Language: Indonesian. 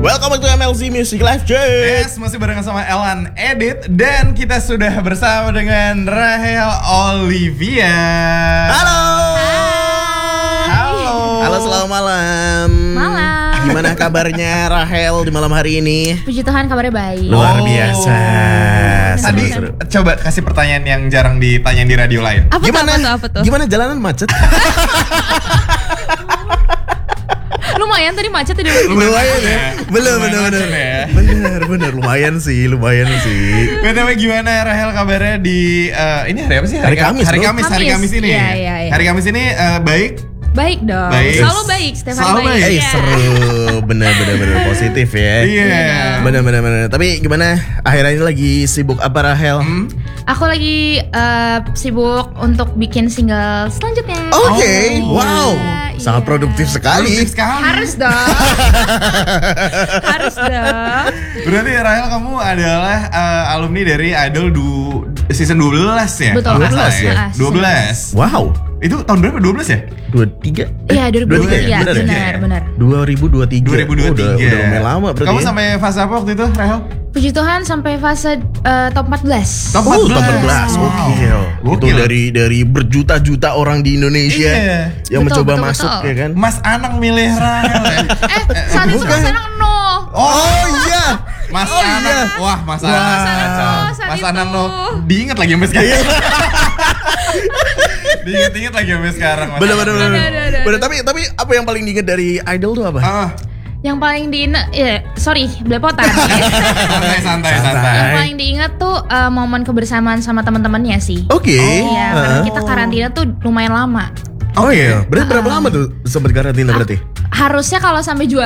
Welcome back to MLC Music Live, Cek. Yes, masih barengan sama Elan Edit. Dan kita sudah bersama dengan Rahel Olivia. Halo. Halo. Halo, selamat malam. Malam. Gimana kabarnya Rahel di malam hari ini? Puji Tuhan kabarnya baik. Luar biasa. Tadi Seru-seru. coba kasih pertanyaan yang jarang ditanyain di radio lain. Apa Gimana? tuh? Gimana jalanan macet? Lumayan tadi macet tadi. Lumayan ya. Bener. Lumayan sih. BTW gimana Rahel kabarnya di ini hari apa sih? Hari Kamis, Hari bro. Kamis ini. Iya. Hari Kamis ini baik. Baik dong. Baik. Selalu baik, setiap hari Selalu baik. baik. Iya. Seru. Bener positif ya. Iya. Bener. Tapi gimana? Akhir-akhir ini lagi sibuk apa Rahel? Aku lagi sibuk untuk bikin single selanjutnya. Oke. Wow. Iya. Sangat produktif sekali. Produktif sekali. Harus dong. Harus dong. Berarti Rahel kamu adalah alumni dari Idol season 12 ya? Betul. Kalau nggak salah 12 ya? 12. Wow. Itu tahun berapa? 12 ya? 23? Iya, 2023. ya? Benar. 2023. 2023. Udah lumayan lama berarti. Kamu ya? sampai fase apa waktu itu, Rahel? Puji Tuhan sampai fase top 14. Top Oh, 14. top 14. Wow. Gokil. Itu Gokil. dari berjuta-juta orang di Indonesia Iya. yang Betul, mencoba betul, masuk betul. ya kan. Mas Anang milih Rahel ya? Saat itu bukan. Mas Anang no. Oh iya. Mas Oh, Anang. iya. Wah, Mas Wah. Anang. Mas Anang no, saat Mas itu. Anang no. Diinget lagi sampai sekarang. Diinget-inget lagi sampai sekarang. Mas Bener. Anang. Ada. Bener, tapi apa yang paling diinget dari Idol tuh apa? Yang paling belepotan. Santai. Yang paling diingat tuh momen kebersamaan sama teman-temannya sih. Oke. Iya, karena kita karantina tuh lumayan lama. Oh iya. Berarti berapa lama tuh sempat karantina berarti? Harusnya kalau sampai